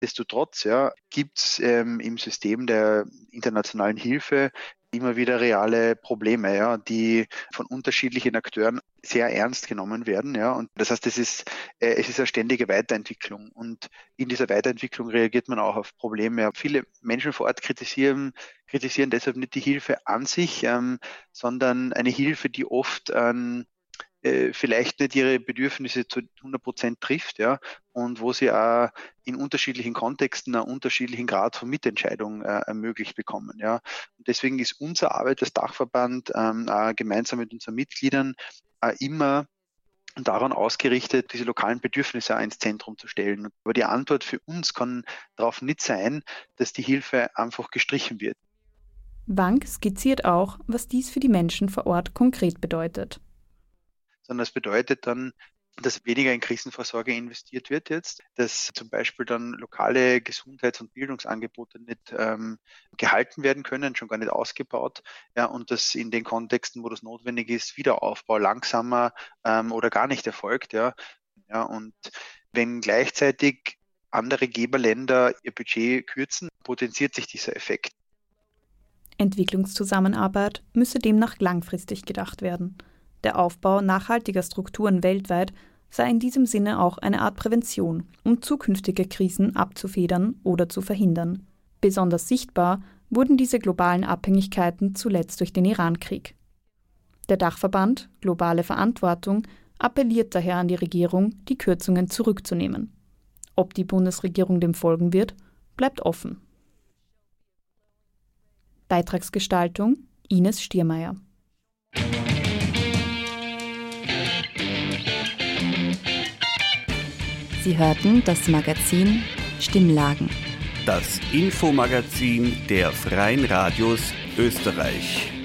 Destotrotz gibt es im System der internationalen Hilfe immer wieder reale Probleme, die von unterschiedlichen Akteuren sehr ernst genommen werden. Und das heißt, es ist eine ständige Weiterentwicklung. Und in dieser Weiterentwicklung reagiert man auch auf Probleme. Viele Menschen vor Ort kritisieren deshalb nicht die Hilfe an sich, sondern eine Hilfe, die oft vielleicht nicht ihre Bedürfnisse zu 100% trifft, und wo sie auch in unterschiedlichen Kontexten einen unterschiedlichen Grad von Mitentscheidung ermöglicht bekommen, Und deswegen ist unsere Arbeit als Dachverband gemeinsam mit unseren Mitgliedern immer daran ausgerichtet, diese lokalen Bedürfnisse ins Zentrum zu stellen. Aber die Antwort für uns kann darauf nicht sein, dass die Hilfe einfach gestrichen wird. Wank skizziert auch, was dies für die Menschen vor Ort konkret bedeutet. Sondern es bedeutet dann, dass weniger in Krisenvorsorge investiert wird jetzt, dass zum Beispiel dann lokale Gesundheits- und Bildungsangebote nicht gehalten werden können, schon gar nicht ausgebaut, und dass in den Kontexten, wo das notwendig ist, Wiederaufbau langsamer oder gar nicht erfolgt, und wenn gleichzeitig andere Geberländer ihr Budget kürzen, potenziert sich dieser Effekt. Entwicklungszusammenarbeit müsse demnach langfristig gedacht werden. Der Aufbau nachhaltiger Strukturen weltweit sei in diesem Sinne auch eine Art Prävention, um zukünftige Krisen abzufedern oder zu verhindern. Besonders sichtbar wurden diese globalen Abhängigkeiten zuletzt durch den Iran-Krieg. Der Dachverband Globale Verantwortung appelliert daher an die Regierung, die Kürzungen zurückzunehmen. Ob die Bundesregierung dem folgen wird, bleibt offen. Beitragsgestaltung Ines Stiermeier. Sie hörten das Magazin Stimmlagen. Das Infomagazin der Freien Radios Österreich.